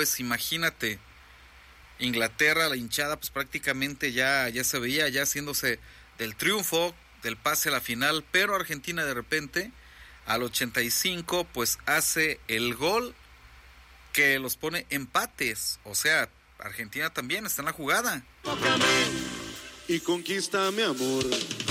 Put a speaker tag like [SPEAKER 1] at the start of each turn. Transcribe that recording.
[SPEAKER 1] ves? Imagínate, Inglaterra, la hinchada, pues prácticamente ya se veía ya haciéndose del triunfo, del pase a la final, pero Argentina de repente, al 85, pues hace el gol que los pone empates. O sea, Argentina también está en la jugada.
[SPEAKER 2] Y conquista mi amor.